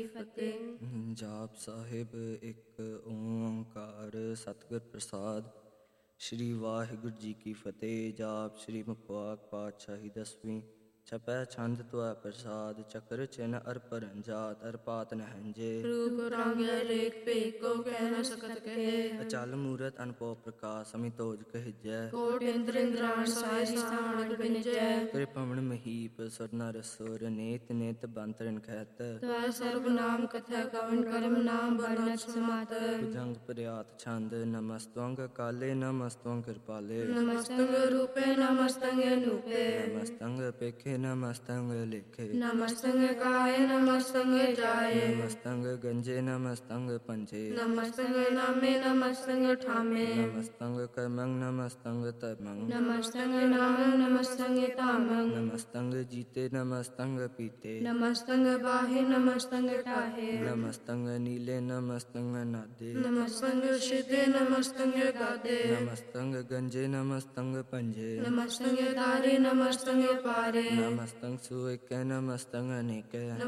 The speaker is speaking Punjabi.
ਫਤਿਹ। ਜਾਪ ਸਾਹਿਬ ਇੱਕ ਓੰਕਾਰ ਸਤਿਗੁਰ ਪ੍ਰਸਾਦ। ਸ਼੍ਰੀ ਵਾਹਿਗੁਰੂ ਜੀ ਕੀ ਫਤਿਹ। ਜਾਪ ਸ਼੍ਰੀ ਮੁਖਵਾਕ ਪਾਤਸ਼ਾਹੀ ਦਸਵੀਂ। ਛਪੈ ਛੰਦ ਤੁਐ ਪ੍ਰਸਾਦ, ਚੱਕਰ ਚਿੰਨ੍ਹ ਅਰ ਭਰਨ ਜਾਤ, ਅਰ ਪਾਤ ਨਹਿੰਜੇ। ਰੂਪ ਰੰਗ ਰੇਖ ਭੇਖ ਕੋ ਕਹਿ ਨ ਸਕਤ ਕਹੇ। ਅਚਲ ਮੂਰਤ ਅਨਭਉ ਪ੍ਰਕਾਸ਼, ਅਮਿਤੋਜ ਕਹਿਜੈ। ਕੋਟਿ ਇੰਦ੍ਰ ਇੰਦਰਾਣ ਸਾਈ ਸਥਾਨ ਬਿੰਜੈ। ਤ੍ਰਿਭਵਨ ਮਹੀਪ ਸੁਰ ਨਰ ਸੁਰ, ਨੇਤ ਨੇਤ ਬੰਤ ਰਿਣ ਖੈਤ। ਤਵੈ ਸਰਬ ਨਾਮ ਕਥੈ ਕਵਣ, ਕਰਮ ਨਾਮ ਬਰਨਤ ਸਮਾਤ। ਭੁਜੰਗ ਪ੍ਰਿਆਤ ਛੰਦ, ਨਮਸਤਵੰਗ ਕਾਲੇ, ਨਮਸਤਵੰਗ ਕਿਰਪਾਲੇ। ਨਮਸਤੰਗ ਰੂਪੇ ਨਮਸਤੰਗ ਅਨੂਪੇ। ਨਮਸਤੰਗ ਪੇਖੇ, ਨਮਸਤੰਗ ਲੇਖੇ। ਨਮਸਤੰਗ ਕਾਏ ਨਮਸਤੰਗ ਜਾਏ। ਨਮਸਤੰਗ ਗੰਜੇ, ਨਮਸਤੰਗ ਪੰਜੇ। ਨਮਸਤੰਗ ਨਾਮੇ ਨਮਸਤੰਗ ਠਾਮੇ। ਨਮਸਤੰਗ ਕਰਮੰ, ਨਮਸਤੰਗ ਧਰਮੰ। ਨਮਸਤੰਗ ਨਾਮੰ ਨਮਸਤੰਗ ਧਾਮੰ। ਨਮਸਤੰਗ ਜੀਤੇ, ਨਮਸਤੰਗ ਪੀਤੇ। ਨਮਸਤੰਗ ਬਾਹੇ ਨਮਸਤੰਗ ਟਾਹੇ। ਨਮਸਤੰਗ ਨੀਲੇ, ਨਮਸਤੰਗ ਨਾਦੇ। ਨਮਸਤੰਗ ਸਿਧੇ ਨਮਸਤੰਗ ਗਾਦੇ। ਨਮਸਤੰਗ ਗੰਜੇ, ਨਮਸਤੰਗ ਪੰਜੇ। ਨਮਸਤੰਗ ਤਾਰੇ ਨਮਸਤੰਗ ਪਾਰੇ। ਨਮਸਤੰਗ ਸੁਏਕੈ, ਨਮਸਤੰਗ ਅਨੇਕੈ।